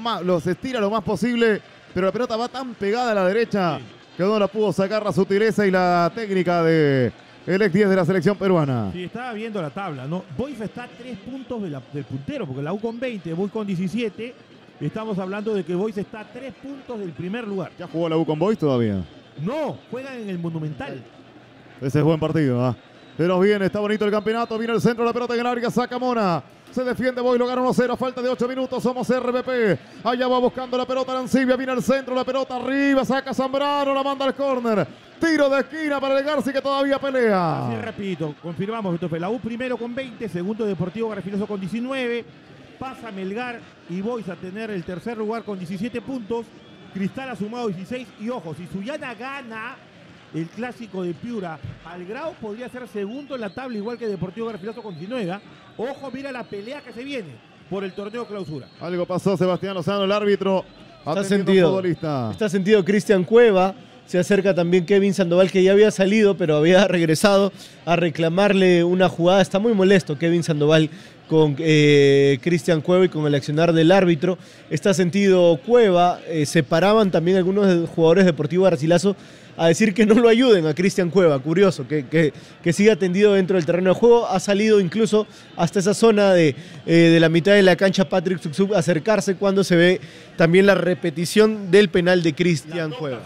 los estira lo más posible, pero la pelota va tan pegada a la derecha que no la pudo sacar la sutileza y la técnica de el ex 10 de la selección peruana. Sí, estaba viendo la tabla, ¿no? Boys está a 3 puntos del puntero, porque la U con 20, Boys con 17. Estamos hablando de que Boys está a 3 puntos del primer lugar. ¿Ya jugó la U con Boys todavía? No, juegan en el Monumental. Ese es buen partido, ¿ah? Pero bien, está bonito el campeonato. Viene el centro, la pelota en el área, saca Mona. Se defiende Boys, lo gana 1-0, falta de 8 minutos, somos RBP. Allá va buscando la pelota Arancibia, viene el centro, la pelota arriba, saca Zambrano, la manda al córner. Tiro de esquina para el Garci que todavía pelea. Así rapidito, confirmamos, entonces la U primero con 20, segundo Deportivo Garcilaso con 19. Pasa Melgar y Boys a tener el tercer lugar con 17 puntos. Cristal ha sumado 16 y ojo, si Sullana gana el clásico de Piura, Algrau podría ser segundo en la tabla igual que Deportivo Garcilaso con 19. Ojo, mira la pelea que se viene por el torneo clausura. Algo pasó, Sebastián Lozano, el árbitro. Está sentido Cristian Cueva. Se acerca también Kevin Sandoval, que ya había salido, pero había regresado a reclamarle una jugada. Está muy molesto Kevin Sandoval con Cristian Cueva y con el accionar del árbitro. Está sentido Cueva. Se paraban también algunos jugadores deportivos de Garcilaso a decir que no lo ayuden a Cristian Cueva. Curioso, que siga tendido dentro del terreno de juego. Ha salido incluso hasta esa zona de la mitad de la cancha Patrick Suksuk a acercarse cuando se ve también la repetición del penal de Cristian Cueva.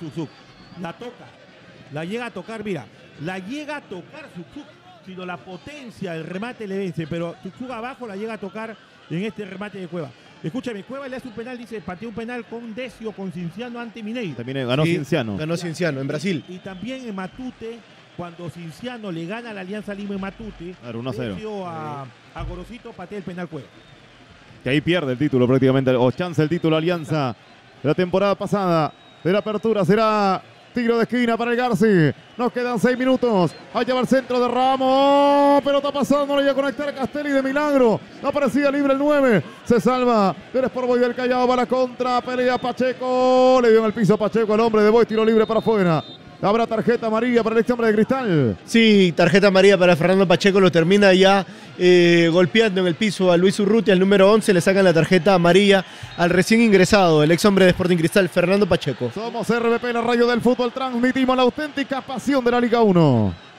La toca, la llega a tocar, mira, la llega a tocar Suksuk, sino la potencia, el remate le vence, pero Suksuk abajo la llega a tocar en este remate de Cueva. Escúchame, Cueva le hace un penal, dice, pateó un penal con Decio, con Cinciano ante Mineiro. También ganó Cinciano. Ganó Cinciano en Brasil. Y también en Matute, cuando Cinciano le gana a la Alianza Lima en Matute, claro, 1-0. Decio a Gorosito patea el penal Cueva. Que ahí pierde el título prácticamente, o chance el título Alianza de la temporada pasada. De la apertura será tiro de esquina para el Garci. Nos quedan 6 minutos. Allá va el centro de Ramos. Pelota pasando, no le llega a conectar Castelli de milagro. No aparecía libre el 9. Se salva. El Sport Boys del Callao va a la contra. Pelea Pacheco. Le dio en el piso a Pacheco al hombre de Boys. Tiro libre para afuera. Habrá tarjeta amarilla para el ex hombre de Cristal. Sí, tarjeta amarilla para Fernando Pacheco. Lo termina ya golpeando en el piso a Luis Urrutia, el número 11. Le sacan la tarjeta amarilla al recién ingresado, el ex hombre de Sporting Cristal, Fernando Pacheco. Somos RBP, la radio del fútbol. Transmitimos la auténtica pasión de la Liga 1.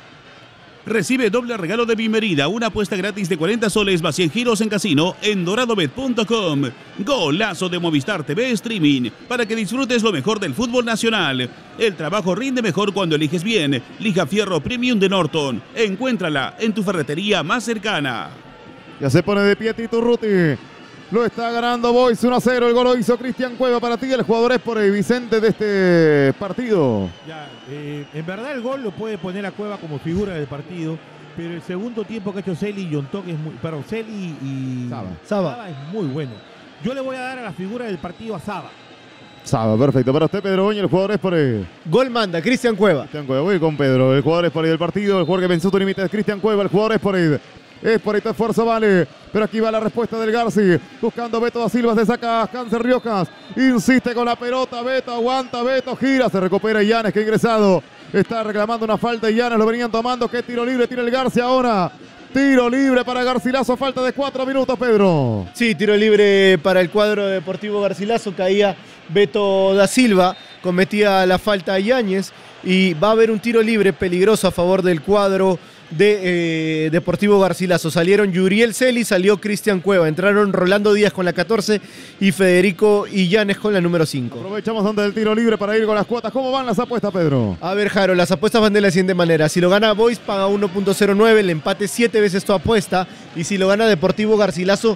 Recibe doble regalo de bienvenida, una apuesta gratis de 40 soles más 100 giros en casino en doradobet.com. Golazo de Movistar TV Streaming, para que disfrutes lo mejor del fútbol nacional. El trabajo rinde mejor cuando eliges bien. Lija Fierro Premium de Norton. Encuéntrala en tu ferretería más cercana. Ya se pone de pie Tito Ruti. Lo está ganando Boys 1-0. El gol lo hizo Cristian Cueva. Para ti el jugador es por el Vicente de este partido. Ya, en verdad el gol lo puede poner a Cueva como figura del partido, pero el segundo tiempo que ha hecho Celi y Yontok es muy... Perdón, Celi y Saba es muy bueno. Yo le voy a dar a la figura del partido a Saba. Perfecto. Para usted, Pedro Boño, el jugador es por el... Gol manda, Cristian Cueva. Cristian Cueva, voy con Pedro. El jugador es por el del partido. El jugador que venció tu límite es Cristian Cueva. El jugador es por el... Es por este esfuerzo, vale. Pero aquí va la respuesta del Garci. Buscando Beto da Silva. Se saca Cáncer Riojas. Insiste con la pelota. Beto aguanta. Beto gira. Se recupera Illanes, que ha ingresado. Está reclamando una falta. Illanes lo venían tomando. ¿Qué tiro libre tiene el Garci ahora? Tiro libre para Garcilaso. Falta de 4 minutos, Pedro. Sí, tiro libre para el cuadro deportivo Garcilaso. Caía Beto da Silva. Cometía la falta a Yáñez. Y va a haber un tiro libre peligroso a favor del cuadro de Deportivo Garcilaso. Salieron Yuriel Celi, salió Cristian Cueva. Entraron Rolando Díaz con la 14 y Federico Illanes con la número 5. Aprovechamos antes del tiro libre para ir con las cuotas. ¿Cómo van las apuestas, Pedro? A ver, Jaro, las apuestas van de la siguiente manera. Si lo gana Boys, paga 1.09, el empate 7 veces tu apuesta. Y si lo gana Deportivo Garcilaso,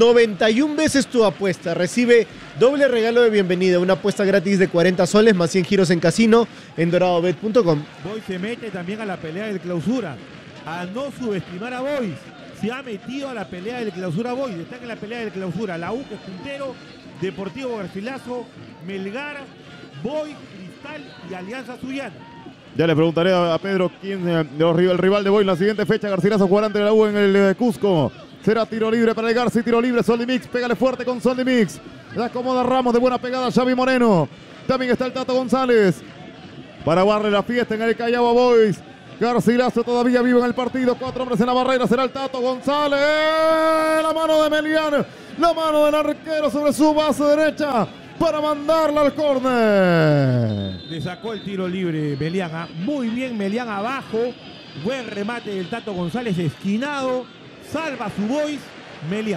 91 veces tu apuesta. Recibe doble regalo de bienvenida, una apuesta gratis de 40 soles más 100 giros en casino en doradobet.com. Boys se mete también a la pelea del clausura. A no subestimar a Boys. Se ha metido a la pelea del clausura Boys. Están en la pelea del clausura. La U, que es puntero, Deportivo Garcilaso, Melgar, Boys, Cristal y Alianza Sullana. Ya le preguntaré a Pedro quién el rival de Boys en la siguiente fecha. Garcilaso jugará ante la U en el Cusco. Será tiro libre para el Garci, tiro libre, Soldimix, pégale fuerte con Soldimix. La acomoda Ramos, de buena pegada Xavi Moreno. También está el Tato González. Para aguarle la fiesta en el Callao a Boys. Garcilaso todavía vivo en el partido. 4 hombres en la barrera. Será el Tato González. La mano de Melián. La mano del arquero sobre su base derecha para mandarla al córner. Le sacó el tiro libre Melián. Muy bien Melián abajo. Buen remate del Tato González, esquinado. Salva su Boys, Melián.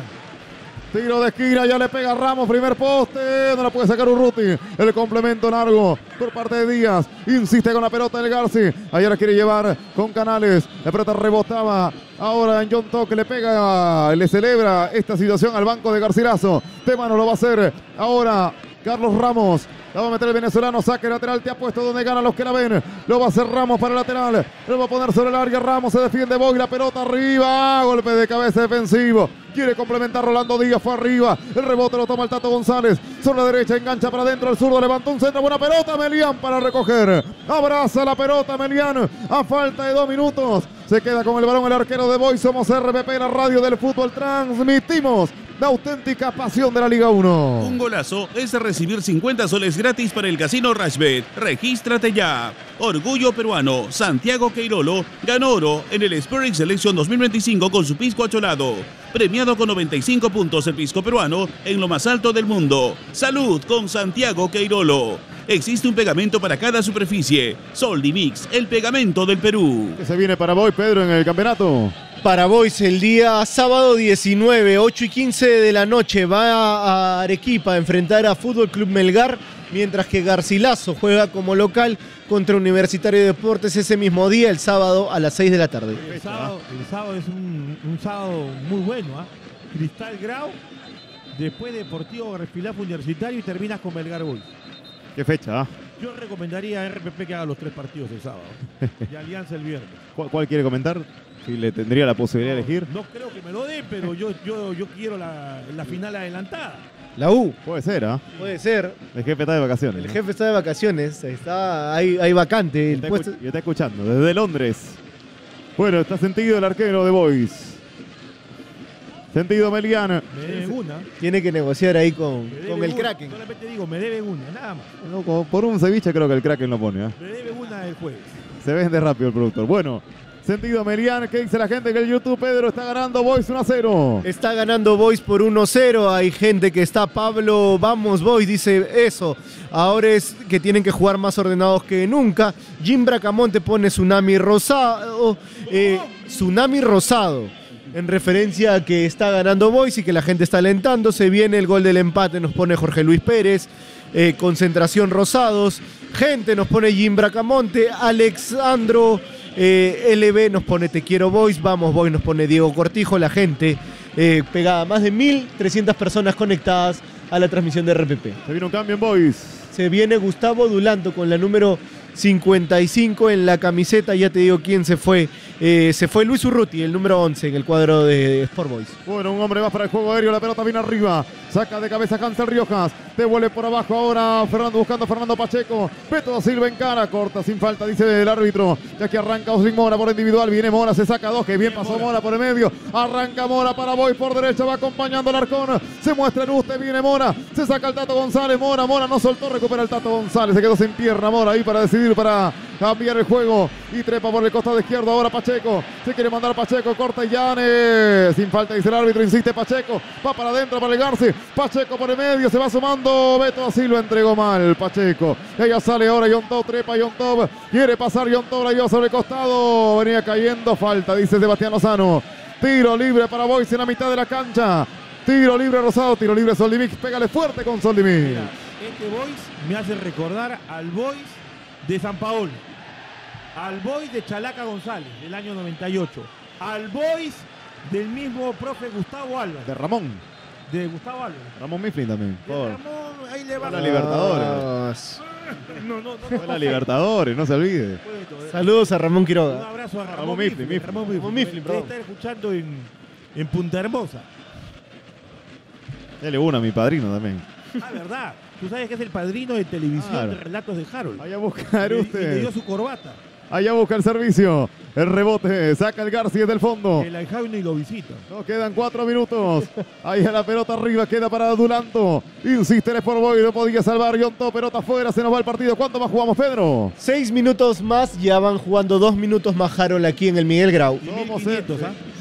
Tiro de esquina, ya le pega Ramos, primer poste, no la puede sacar Urruti. El complemento largo por parte de Díaz. Insiste con la pelota del Garci. Allá la quiere llevar con Canales. La pelota rebotaba. Ahora en John Toque le pega, le celebra esta situación al banco de Garcilaso. De mano lo va a hacer ahora Carlos Ramos. La va a meter el venezolano, saque lateral, te ha puesto donde ganan los que la ven. Lo va a hacer Ramos para el lateral. Lo va a poner sobre el área, Ramos se defiende, Boy, la pelota arriba. Golpe de cabeza defensivo. Quiere complementar Rolando Díaz, fue arriba. El rebote lo toma el Tato González. Sobre la derecha, engancha para adentro, el zurdo levantó un centro, buena pelota, Melián para recoger. Abraza la pelota Melián a falta de 2 minutos. Se queda con el balón el arquero de Boy. Somos RPP, la radio del fútbol. Transmitimos la auténtica pasión de la Liga 1. Un golazo es recibir 50 soles gratis para el Casino Rashbet. Regístrate ya. Orgullo peruano. Santiago Queirolo ganó oro en el Spirit Selection 2025 con su pisco acholado. Premiado con 95 puntos el pisco peruano en lo más alto del mundo. Salud con Santiago Queirolo. Existe un pegamento para cada superficie. Soldimix, el pegamento del Perú. ¿Qué se viene para Boy, Pedro, en el campeonato? Para Boys el día sábado 19, 8:15 de la noche, va a Arequipa a enfrentar a Fútbol Club Melgar, mientras que Garcilaso juega como local contra Universitario de Deportes ese mismo día, el sábado a las 6 de la tarde. El sábado es un sábado muy bueno. Cristal Grau, después Deportivo Garcilaso Universitario y terminas con Melgar Boys. ¿Qué fecha? Yo recomendaría a RPP que haga los 3 partidos el sábado y Alianza el viernes. ¿Cuál quiere comentar? Si le tendría la posibilidad de elegir. No creo que me lo dé, pero yo quiero la final adelantada. La U. Puede ser, ¿ah? Puede ser. El jefe está de vacaciones. El jefe está de vacaciones, hay vacante. Y está escuchando desde Londres. Bueno, está sentido el arquero de Boys. Sentido Melián. Me deben una. Tiene que negociar ahí con el una. Kraken. Solamente digo, me deben una, nada más. No, como por un ceviche creo que el Kraken lo pone, ¿eh? Me deben una el jueves. Se vende rápido el productor. Bueno, sentido Melián. ¿Qué dice la gente? Que el YouTube, Pedro, está ganando Boys 1-0. Está ganando Boys por 1-0. Hay gente que está, Pablo, vamos Boys, dice eso. Ahora es que tienen que jugar más ordenados que nunca. Jim Bracamonte pone Tsunami Rosado. Tsunami Rosado. En referencia a que está ganando Boys y que la gente está alentando. Se viene el gol del empate, nos pone Jorge Luis Pérez. Concentración Rosados. Gente nos pone Jim Bracamonte. Alexandro LB nos pone Te quiero Boys. Vamos Boys nos pone Diego Cortijo. La gente pegada. Más de 1.300 personas conectadas a la transmisión de RPP. Se viene un cambio en Boys. Se viene Gustavo Dulanto con la número 55 en la camiseta. Ya te digo quién se fue. Se fue Luis Urruti, el número 11 en el cuadro de Sport Boys. Bueno, un hombre más para el juego aéreo. La pelota viene arriba. Saca de cabeza Hansel Riojas. Devuelve por abajo ahora Fernando buscando a Fernando Pacheco. Beto da Silva en cara. Corta sin falta, dice el árbitro. Ya que arranca Oslin Mora por individual. Viene Mora, se saca 2. Que bien pasó Mora por el medio. Arranca Mora para Boy por derecha. Va acompañando al Arcón. Se muestra en usted. Viene Mora. Se saca el Tato González. Mora no soltó. Recupera el Tato González. Se quedó sin pierna Mora ahí para decidir, para cambiar el juego. Y trepa por el costado izquierdo. Ahora Pacheco. Se quiere mandar a Pacheco. Corta y Llane. Sin falta, dice el árbitro. Insiste Pacheco. Va para adentro para el Garci. Pacheco por el medio. Se va sumando. Beto así lo entregó mal Pacheco. Ella sale ahora. John Top. Trepa John Top. Quiere pasar John Top. La lleva sobre el costado. Venía cayendo. Falta, dice Sebastián Lozano. Tiro libre para Boys en la mitad de la cancha. Tiro libre Rosado. Tiro libre Soldimix. Pégale fuerte con Soldimix. Este Boys me hace recordar al Boys de San Paolo, al Boys de Chalaca González del año 98, al Boys del mismo profe Gustavo Álvarez. De Ramón. De Gustavo Álvarez. Ramón Mifflin también. De Ramón, ahí le va la Libertadores. No. Fue la Libertadores, no se olvide. Saludos a Ramón Un Quiroga. abrazo a Ramón Mifflin. Ramón Mifflin, que está escuchando en Punta Hermosa. Dele una a mi padrino también. Ah, verdad. Tú sabes que es el padrino de televisión Claro. de Relatos de Harold. Vaya a buscar Y usted. le dio su corbata. Allá busca el servicio. El rebote. Saca el Garci desde el fondo. El Aljaune y lo visita. Nos quedan 4 minutos. Ahí a la pelota arriba. Queda para Dulanto. Insiste el Sport Boy. No podía salvar John Top. Pelota afuera. Se nos va el partido. ¿Cuánto más jugamos, Pedro? 6 minutos más. Ya van jugando 2 minutos más Harold aquí en el Miguel Grau. Somos 1500, ¿ah?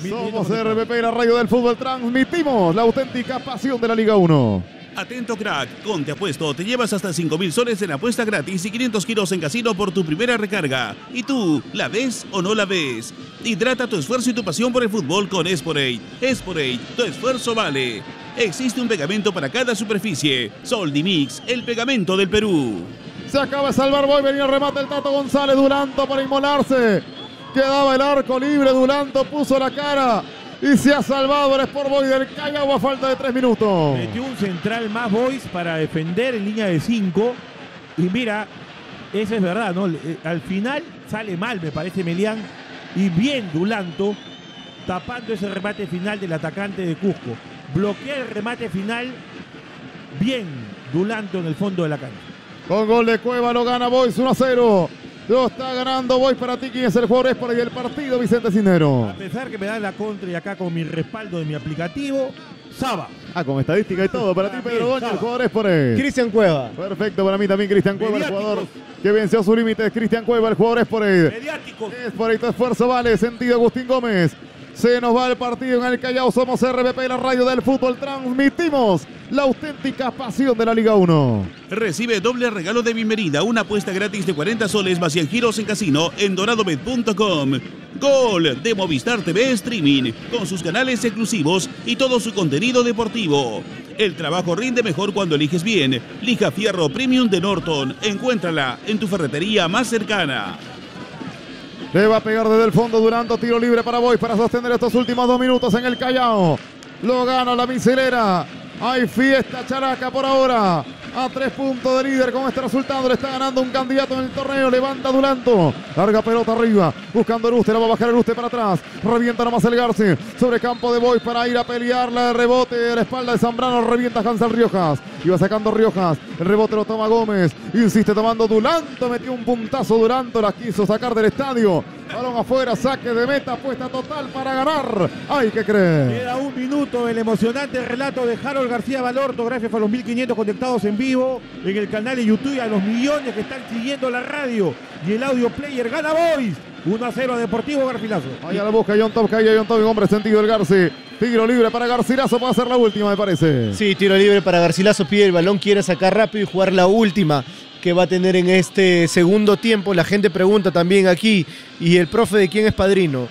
Somos RPP y la radio del fútbol. Transmitimos la auténtica pasión de la Liga 1. Atento, crack. Con Te Apuesto te llevas hasta 5.000 soles en apuesta gratis y 500 kilos en casino por tu primera recarga. ¿Y tú, la ves o no la ves? Hidrata tu esfuerzo y tu pasión por el fútbol con Esporate. Esporate, tu esfuerzo vale. Existe un pegamento para cada superficie. Soldimix, el pegamento del Perú. Se acaba de salvar Boy, venía el remate el Tato González, Duranto para inmolarse. Quedaba el arco libre, Duranto puso la cara y se ha salvado el Sport Boys del Callao a falta de 3 minutos. Metió un central más Boys para defender en línea de 5. Y mira, eso es verdad, ¿no? Al final sale mal, me parece, Melián. Y bien Duranto tapando ese remate final del atacante de Cusco. Bloquea el remate final. Bien Duranto en el fondo de la cancha. Con gol de Cueva lo gana Boys 1-0. Lo está ganando Boys. Para ti, ¿quién es el jugador Esport y el partido, Vicente Cisneros? A pesar que me dan la contra y acá con mi respaldo de mi aplicativo, Saba. Con estadística y todo. Para ti, Pedro Goña, el jugador Esport. Cristian Cueva. Perfecto, para mí también Cristian Cueva, el jugador que venció sus límites. Cristian Cueva, el jugador Esport. Mediáticos. Esport y tu esfuerzo vale. Sentido Agustín Gómez. Se nos va el partido en el Callao. Somos RPP, la radio del fútbol. Transmitimos la auténtica pasión de la Liga 1. Recibe doble regalo de bienvenida, una apuesta gratis de 40 soles más 100 giros en casino en doradobet.com. Gol de Movistar TV Streaming, con sus canales exclusivos y todo su contenido deportivo. El trabajo rinde mejor cuando eliges bien. Lija Fierro Premium de Norton. Encuéntrala en tu ferretería más cercana. Le va a pegar desde el fondo Duranto, tiro libre para Boys para sostener estos últimos 2 minutos en el Callao. Lo gana la miselera. Hay fiesta characa por ahora. A 3 puntos de líder con este resultado. Le está ganando un candidato en el torneo. Levanta Duranto. Larga pelota arriba. Buscando Eruste. La va a bajar Eruste para atrás. Revienta nomás el Garci. Sobre campo de Boys para ir a pelearla. El rebote de la espalda de Zambrano. Revienta Hansel Riojas. Iba sacando Riojas. El rebote lo toma Gómez. Insiste tomando Duranto. Metió un puntazo Duranto. La quiso sacar del estadio. Balón afuera. Saque de meta. Apuesta total para ganar. Hay que creer. Queda 1 minuto. El emocionante relato de Harold García Valorto. Gracias a los 1.500 conectados en vivo en el canal de YouTube, a los millones que están siguiendo la radio y el audio player. Gana Boys 1-0 a Deportivo Garcilaso. Allá la busca John Top, cae John Top, hombre sentido el Garci. Tiro libre para Garcilaso, puede ser la última, me parece. Sí, tiro libre para Garcilaso, pide el balón, quiere sacar rápido y jugar la última que va a tener en este segundo tiempo. La gente pregunta también aquí, ¿y el profe de quién es padrino?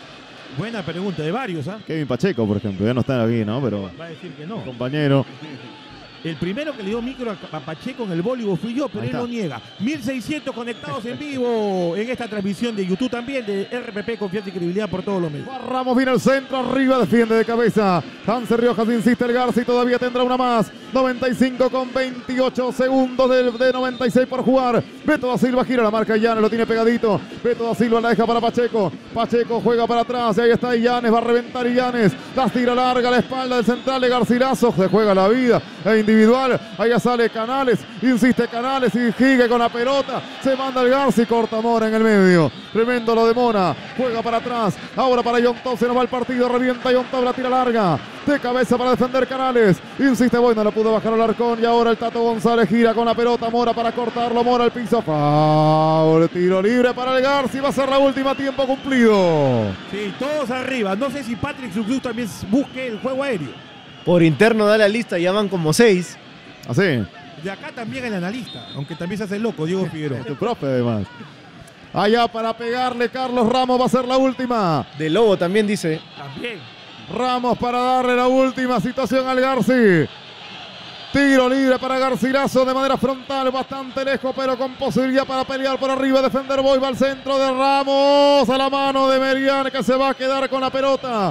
Buena pregunta, de varios, ¿ah? Kevin Pacheco, por ejemplo, ya no está aquí, ¿no? Pero va a decir que no. Compañero. El primero que le dio micro a Pacheco en el voleibol fui yo, pero él lo niega. 1.600 conectados en vivo en esta transmisión de YouTube también, de RPP, confianza y credibilidad por todos los medios. Ramos viene al centro, arriba, defiende de cabeza. Hansel Riojas, insiste el Garci, todavía tendrá una más. 95 con 28 segundos de 96 por jugar. Beto da Silva gira la marca Llanes, lo tiene pegadito. Beto da Silva la deja para Pacheco. Pacheco juega para atrás y ahí está Llanes, va a reventar Llanes. Las tira larga a la espalda del central de Garcilaso. Se juega la vida individual. Allá sale Canales, insiste Canales y sigue con la pelota. Se manda el Garci, corta Mora en el medio. Tremendo lo de Mora. Juega para atrás. Ahora para John Top, se nos va el partido. Revienta John Top, la tira larga. De cabeza para defender Canales. Insiste Boy, no lo pudo bajar Alarcón. Y ahora el Tato González gira con la pelota. Mora para cortarlo. Mora al piso. Foul. Tiro libre para el Garci. Va a ser la última, tiempo cumplido. Sí, todos arriba. No sé si Patrick Sucruz también busque el juego aéreo. Por interno da la lista, ya van como 6. Así. De acá también el analista, aunque también se hace loco, Diego Figueroa. Tu profe además. Allá para pegarle Carlos Ramos, va a ser la última. De Lobo también dice. También. Ramos para darle la última situación al Garci. Tiro libre para Garcilaso de manera frontal, bastante lejos, pero con posibilidad para pelear por arriba, defender Boy, va al centro de Ramos, a la mano de Merian, que se va a quedar con la pelota.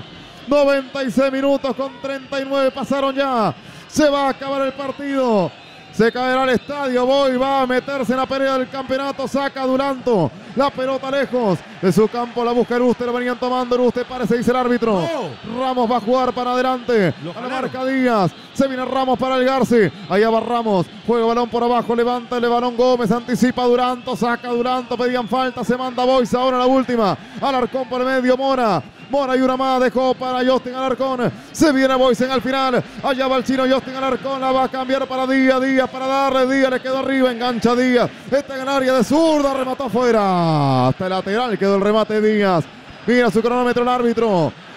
96 minutos con 39 pasaron ya. Se va a acabar el partido. Se caerá el estadio. Boy va a meterse en la pelea del campeonato. Saca Duranto. La pelota lejos de su campo. La busca Eruste. Lo venían tomando. Eruste parece, dice el árbitro. No. Ramos va a jugar para adelante. A la marca Díaz. Se viene Ramos para el Garci. Allá va Ramos. Juega balón por abajo. Levanta el balón Gómez. Anticipa Duranto. Saca Duranto. Pedían falta. Se manda Boys. Ahora la última. Alarcón por el medio. Mora y una más dejó para Justin Alarcón. Se viene Boysen al final. Allá va el chino Justin Alarcón. La va a cambiar para Díaz. Díaz para darle. Díaz le quedó arriba. Engancha Díaz. Está en el área de zurda. Remató afuera. Hasta el lateral quedó el remate de Díaz. Mira su cronómetro el árbitro.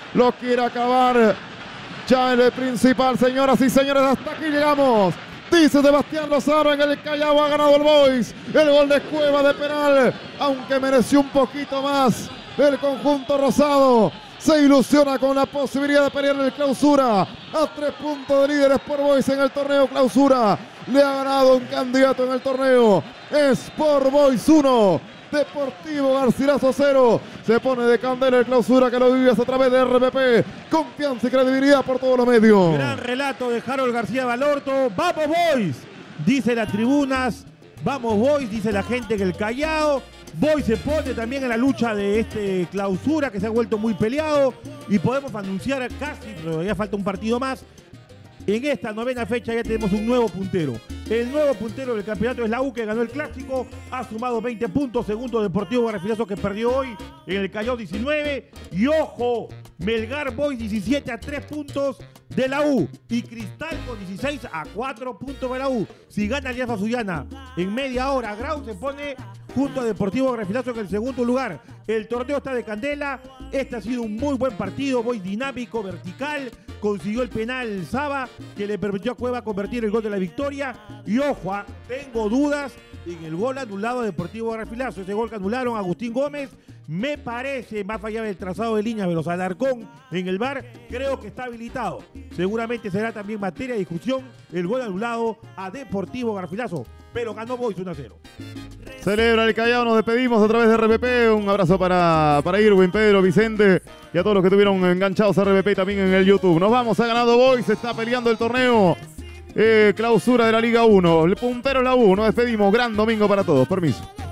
lo quiere acabar ya en el principal, señoras y señores, hasta aquí llegamos. Dice Sebastián Lozano, en el Callao ha ganado el Boys. El gol de Cueva de penal, aunque mereció un poquito más. El conjunto rosado se ilusiona con la posibilidad de pelear en el Clausura. A 3 puntos de líderes por Boys en el torneo Clausura. Le ha ganado un candidato en el torneo. Sport Boys 1, Deportivo Garcilaso 0. Se pone de candela el Clausura, que lo vives a través de RPP. Confianza y credibilidad por todos los medios. Gran relato de Harold García Balorto. ¡Vamos, Boys! Dice las tribunas. ¡Vamos, Boys! Dice la gente en el Callao. Boys se pone también en la lucha de este Clausura, que se ha vuelto muy peleado. Y podemos anunciar casi, pero ya falta un partido más. En esta 9ª fecha ya tenemos un nuevo puntero. El nuevo puntero del campeonato es la U, que ganó el clásico. Ha sumado 20 puntos. Segundo, Deportivo Garcilaso, que perdió hoy en el Callao 19. Y ojo, Melgar Boys 17 a 3 puntos de la U. Y Cristal con 16 a 4 puntos de la U. Si gana Alianza Sullana en media hora, Grau se pone junto a Deportivo Garcilaso en el segundo lugar. El torneo está de candela. Este ha sido un muy buen partido. Boys dinámico, vertical. Consiguió el penal Saba, que le permitió a Cueva convertir el gol de la victoria. Y ojo, tengo dudas en el gol anulado a Deportivo Garcilaso. Ese gol que anularon a Agustín Gómez, me parece, más allá del trazado de líneas de los Alarcón en el VAR, creo que está habilitado. Seguramente será también materia de discusión el gol anulado a Deportivo Garcilaso, pero ganó Boys 1-0. Celebra el Callao, nos despedimos a través de RPP. Un abrazo para Irwin, Pedro, Vicente y a todos los que estuvieron enganchados a RPP y también en el YouTube. Nos vamos, ha ganado Boys, se está peleando el torneo Clausura de la Liga 1. El puntero es la U, nos despedimos. Gran domingo para todos, permiso.